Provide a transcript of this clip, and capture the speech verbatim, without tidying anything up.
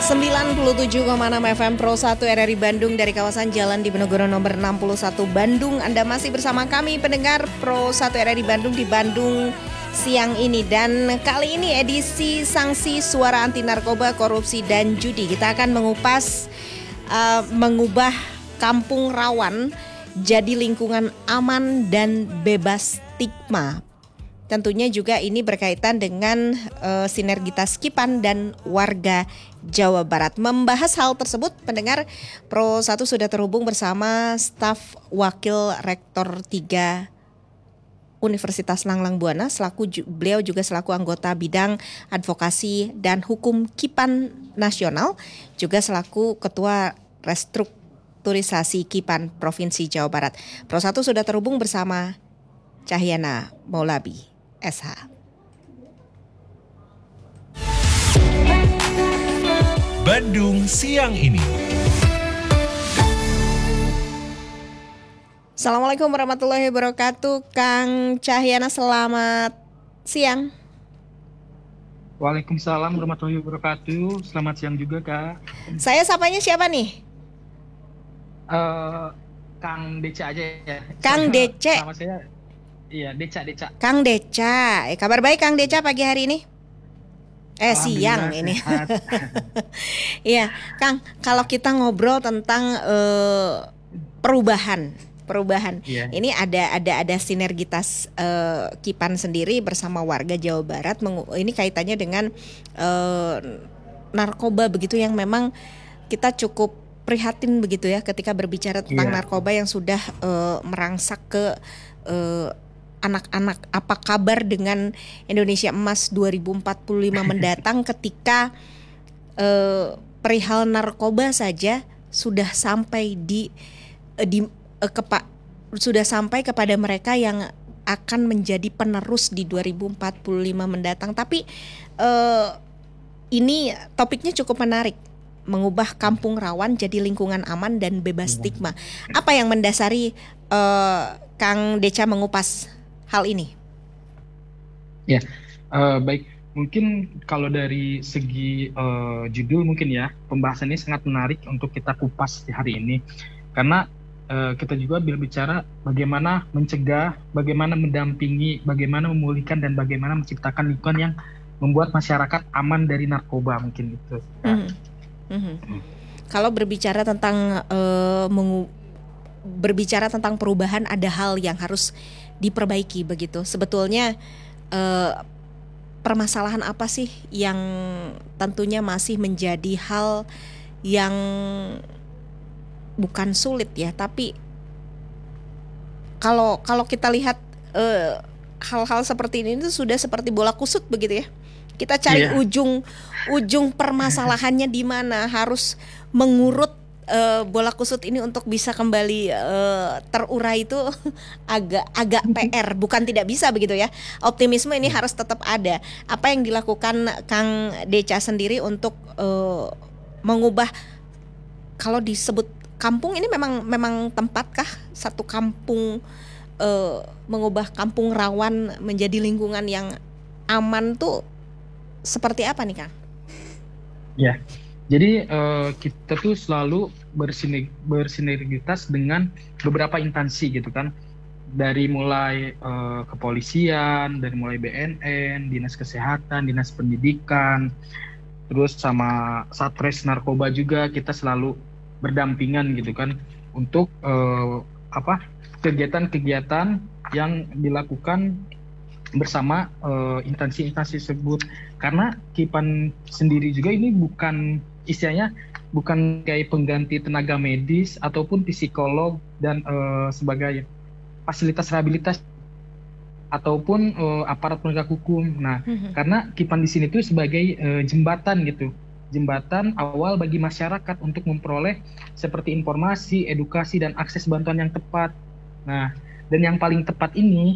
sembilan puluh tujuh koma enam F M Pro satu R R I Bandung dari kawasan Jalan Diponegoro nomor enam puluh satu Bandung. Anda masih bersama kami pendengar Pro satu R R I Bandung di Bandung siang ini. Dan kali ini edisi sanksi suara anti narkoba, korupsi dan judi. Kita akan mengupas uh, mengubah kampung rawan jadi lingkungan aman dan bebas stigma. Tentunya juga ini berkaitan dengan uh, sinergitas Kipan dan warga Jawa Barat. Membahas hal tersebut, pendengar Pro satu sudah terhubung bersama staf Wakil Rektor tiga Universitas Langlang Buana, selaku beliau juga selaku anggota bidang advokasi dan hukum Kipan Nasional, juga selaku ketua restrukturisasi Kipan Provinsi Jawa Barat. Pro satu sudah terhubung bersama Cahyana Maulabi, S H. Bandung siang ini. Assalamualaikum warahmatullahi wabarakatuh, Kang Cahyana, selamat siang. Waalaikumsalam warahmatullahi wabarakatuh. Selamat siang juga, Kak. Saya sapanya siapa nih? Uh, Kang Deca aja ya. Kang Deca. Sama saya. Iya, Deca, Deca. Kang Deca. Eh, kabar baik Kang Deca pagi hari ini? Eh siang ini. Iya, Kang, kalau kita ngobrol tentang uh, perubahan, perubahan. Yeah. Ini ada ada ada sinergitas uh, Kipan sendiri bersama warga Jawa Barat. Mengu- ini kaitannya dengan uh, narkoba begitu, yang memang kita cukup prihatin begitu ya ketika berbicara tentang yeah. narkoba yang sudah uh, merangsak ke uh, anak-anak. Apa kabar dengan Indonesia Emas dua ribu empat puluh lima mendatang ketika eh, perihal narkoba saja sudah sampai di eh, di eh, kepa, sudah sampai kepada mereka yang akan menjadi penerus di dua ribu empat puluh lima mendatang. Tapi eh, ini topiknya cukup menarik, mengubah kampung rawan jadi lingkungan aman dan bebas stigma. Apa yang mendasari eh, Kang Deca mengupas hal ini? Ya, uh, baik. Mungkin kalau dari segi uh, judul mungkin ya, pembahasan ini sangat menarik untuk kita kupas di hari ini. Karena uh, kita juga berbicara bagaimana mencegah, bagaimana mendampingi, bagaimana memulihkan, dan bagaimana menciptakan lingkungan yang membuat masyarakat aman dari narkoba mungkin itu. Mm-hmm. Mm-hmm. Hmm. Kalau berbicara tentang uh, mengu- berbicara tentang perubahan, ada hal yang harus diperbaiki begitu. Sebetulnya eh, permasalahan apa sih yang tentunya masih menjadi hal yang bukan sulit ya, tapi kalau kalau kita lihat eh, hal-hal seperti ini itu sudah seperti bola kusut begitu ya. Kita cari yeah. ujung ujung permasalahannya di mana, harus mengurut Uh, bola kusut ini untuk bisa kembali uh, terurai itu agak agak P R, bukan tidak bisa begitu ya. Optimisme ini harus tetap ada. Apa yang dilakukan Kang Deca sendiri untuk uh, mengubah, kalau disebut kampung ini memang memang tempatkah satu kampung uh, mengubah kampung rawan menjadi lingkungan yang aman tuh seperti apa nih, Kang? Ya. Jadi uh, kita tuh selalu bersinerg- bersinergitas dengan beberapa instansi gitu kan, dari mulai uh, kepolisian, dari mulai B N N, dinas kesehatan, dinas pendidikan, terus sama Satres Narkoba juga kita selalu berdampingan gitu kan untuk uh, apa kegiatan-kegiatan yang dilakukan bersama uh, instansi-instansi tersebut. Karena Kipan sendiri juga ini bukan istilahnya bukan kayak pengganti tenaga medis ataupun psikolog dan uh, sebagai fasilitas rehabilitas ataupun uh, aparat penegak hukum. Nah, mm-hmm. karena Kipan di sini tuh sebagai uh, jembatan gitu, jembatan awal bagi masyarakat untuk memperoleh seperti informasi, edukasi, dan akses bantuan yang tepat. Nah, dan yang paling tepat ini